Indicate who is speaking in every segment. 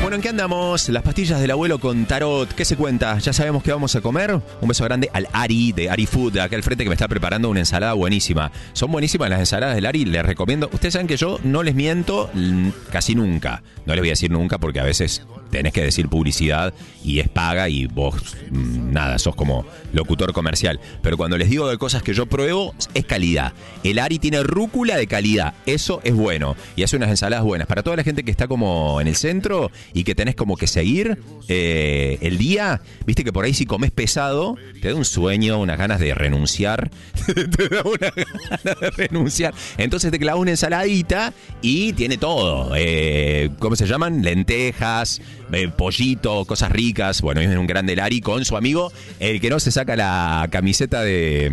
Speaker 1: Bueno, ¿en qué andamos? Las pastillas del abuelo con tarot. ¿Qué se cuenta? ¿Ya sabemos qué vamos a comer? Un beso grande al Ari, de Ari Food, de acá al frente, que me está preparando una ensalada buenísima. Son buenísimas las ensaladas del Ari, les recomiendo. Ustedes saben que yo no les miento casi nunca. No les voy a decir nunca porque a veces tenés que decir publicidad y es paga y vos, nada, sos como locutor comercial. Pero cuando les digo de cosas que yo pruebo, es calidad. El Ari tiene rúcula de calidad. Eso es bueno. Y hace unas ensaladas buenas. Para toda la gente que está como en el centro y que tenés como que seguir el día, viste que por ahí si comes pesado, te da un sueño, unas ganas de renunciar. Te da una ganas de renunciar. Entonces te clavas una ensaladita y tiene todo. ¿Cómo se llaman? Lentejas, pollito, cosas ricas. Bueno, es un grande el Ari con su amigo, el que no se saca la camiseta del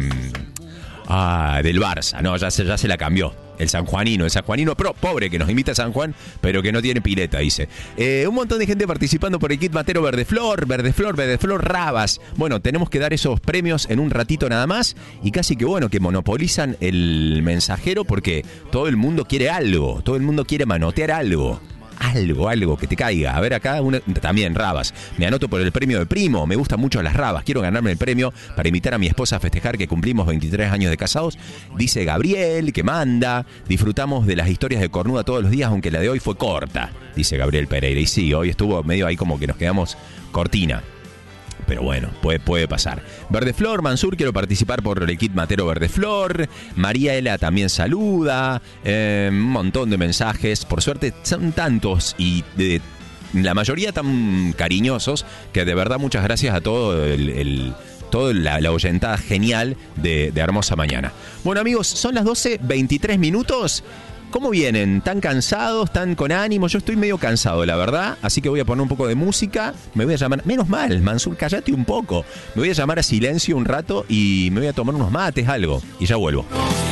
Speaker 1: Barça. No, ya se la cambió. El sanjuanino, pero pobre, que nos invita a San Juan, pero que no tiene pileta, dice. Un montón de gente participando por el kit Matero Verdeflor Rabas. Bueno, tenemos que dar esos premios en un ratito nada más. Y casi que bueno, que monopolizan el mensajero porque todo el mundo quiere algo. Todo el mundo quiere manotear algo. Algo que te caiga. A ver acá, también rabas. Me anoto por el premio de primo. Me gustan mucho las rabas. Quiero ganarme el premio para invitar a mi esposa a festejar que cumplimos 23 años de casados. Dice Gabriel, que manda. Disfrutamos de las historias de Cornuda todos los días, aunque la de hoy fue corta, dice Gabriel Pereira. Y sí, hoy estuvo medio ahí como que nos quedamos cortina. Pero bueno, puede pasar. Verdeflor, Mansur, quiero participar por el kit Matero Verdeflor. María Ela también saluda. Un montón de mensajes. Por suerte son tantos y la mayoría tan cariñosos que de verdad muchas gracias a todo toda la oyentada genial de Hermosa Mañana. Bueno, amigos, son las 12:23. ¿Cómo vienen? ¿Tan cansados? ¿Tan con ánimo? Yo estoy medio cansado, la verdad. Así que voy a poner un poco de música. Me voy a llamar... Menos mal, Mansur, cállate un poco. Me voy a llamar a silencio un rato y me voy a tomar unos mates, algo. Y ya vuelvo.